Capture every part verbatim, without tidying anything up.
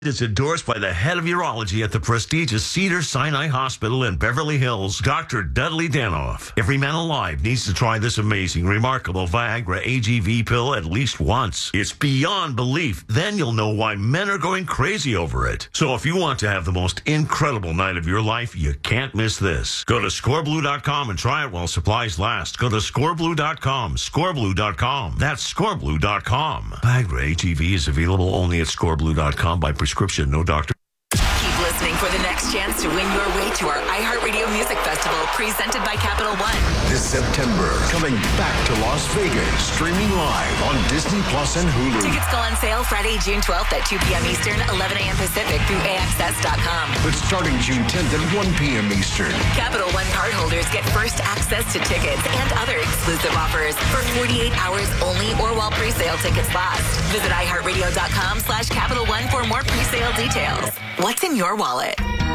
It's endorsed by the head of urology at the prestigious Cedars-Sinai Hospital in Beverly Hills, Doctor Dudley Danoff. Every man alive needs to try this amazing, remarkable Viagra A G V pill at least once. It's beyond belief. Then you'll know why men are going crazy over it. So if you want to have the most incredible night of your life, you can't miss this. Go to score blue dot com and try it while supplies last. Go to score blue dot com, score blue dot com. That's score blue dot com. Viagra A G V is available only at score blue dot com by prescription. Prescription, no doctor. Keep listening for the next chance to win your way to our iHeartRadio Music Festival, presented by Capital One. This September, coming back to Las Vegas, streaming live on Disney Plus and Hulu. Tickets go on sale Friday, June twelfth at two p.m. Eastern, eleven a.m. Pacific through A X S dot com. But starting June tenth at one p.m. Eastern. Capital One cardholders get first access to tickets and other exclusive offers for forty-eight hours only or while pre-sale tickets last. Visit iHeartRadio.com slash Capital One for more pre-sale details. What's in your wallet?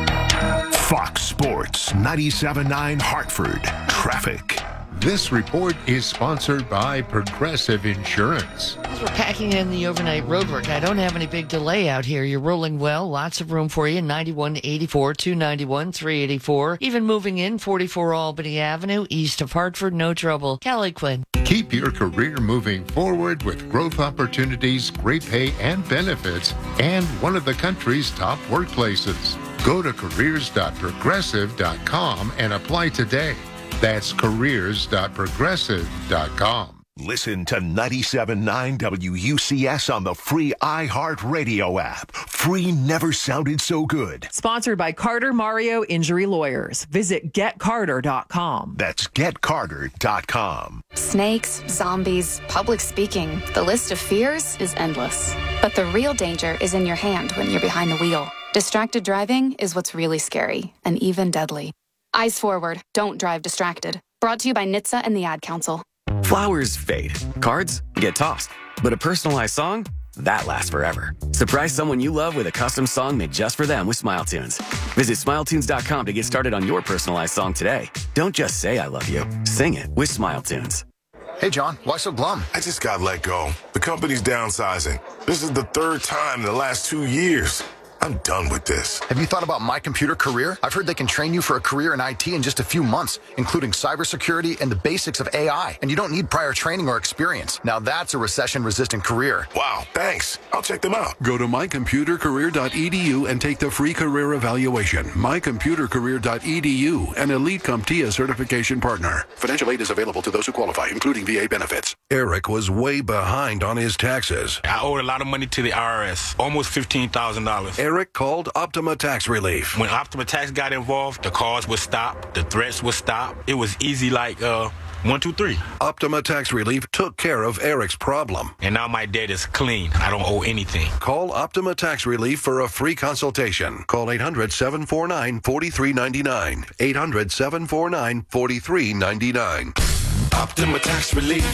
Fox Sports ninety-seven point nine Hartford. Traffic. This report is sponsored by Progressive Insurance. As we're packing in the overnight roadwork, I don't have any big delay out here. You're rolling well. Lots of room for you. ninety-one eighty-four, two ninety-one, three eighty-four. Even moving in forty-four Albany Avenue, east of Hartford. No trouble. Callie Quinn. Keep your career moving forward with growth opportunities, great pay and benefits, and one of the country's top workplaces. Go to careers dot progressive dot com and apply today. That's careers dot progressive dot com. Listen to ninety-seven point nine W U C S on the free iHeartRadio app. Free never sounded so good. Sponsored by Carter Mario Injury Lawyers. Visit get carter dot com. That's get carter dot com. Snakes, zombies, public speaking. The list of fears is endless. But the real danger is in your hand when you're behind the wheel. Distracted driving is what's really scary and even deadly. Eyes forward. Don't drive distracted. Brought to you by N H T S A and the Ad Council. Flowers fade. Cards get tossed. But a personalized song? That lasts forever. Surprise someone you love with a custom song made just for them with SmileTunes. Visit smile tunes dot com to get started on your personalized song today. Don't just say I love you. Sing it with SmileTunes. Hey, John, why so glum? I just got let go. The company's downsizing. This is the third time in the last two years. I'm done with this. Have you thought about My Computer Career? I've heard they can train you for a career in I T in just a few months, including cybersecurity and the basics of A I. And you don't need prior training or experience. Now that's a recession-resistant career. Wow, thanks. I'll check them out. Go to my computer career dot e d u and take the free career evaluation. my computer career dot e d u, an elite CompTIA certification partner. Financial aid is available to those who qualify, including V A benefits. Eric was way behind on his taxes. I owed a lot of money to the I R S, almost fifteen thousand dollars. Eric called Optima Tax Relief. When Optima Tax got involved, the calls would stop, the threats would stop. It was easy like uh, one, two, three. Optima Tax Relief took care of Eric's problem. And now my debt is clean. I don't owe anything. Call Optima Tax Relief for a free consultation. Call eight hundred, seven four nine, four three nine nine. eight hundred, seven four nine, four three nine nine. Optima Tax Relief.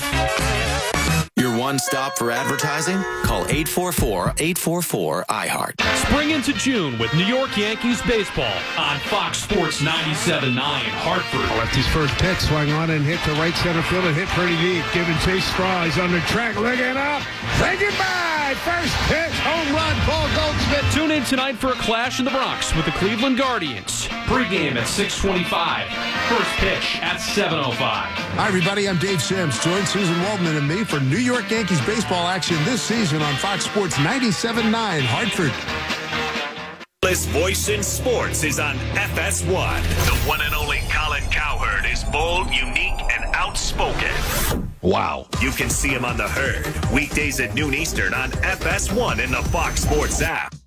Your one stop for advertising? Call eight four four, eight four four, I heart. Spring into June with New York Yankees baseball on Fox Sports ninety-seven point nine Hartford. Lefty's first pitch swung on and hit to right center field and hit pretty deep. Giving chase Straw. He's on the track. Looking up. Say goodbye. First pitch. Home run. Paul Goldschmidt. Tune in tonight for a clash in the Bronx with the Cleveland Guardians. Pre-game at six twenty-five. First pitch at seven oh five. Hi, everybody. I'm Dave Sims. Join Susan Waldman and me for New York Yankees baseball action this season on Fox Sports ninety-seven point nine Hartford. This voice in sports is on F S one. The one and only Colin Cowherd is bold, unique, and outspoken. Wow. You can see him on The Herd, weekdays at noon Eastern on F S one in the Fox Sports app.